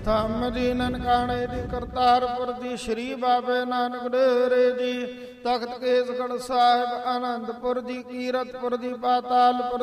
ਧੰਮ ਜੀ ਨਨਕਾਣੇ ਦੀ ਕਰਤਾਰਪੁਰ ਦੀ ਸ਼੍ਰੀ ਬਾਬੇ ਨਾਨਕ ਡੇਰੇ ਜੀ ਤਖਤ ਕੇਸਗੜ੍ਹ ਸਾਹਿਬ ਆਨੰਦਪੁਰ ਦੀ ਕੀਰਤਪੁਰ ਦੀ ਪਾਤਾਲਪੁਰ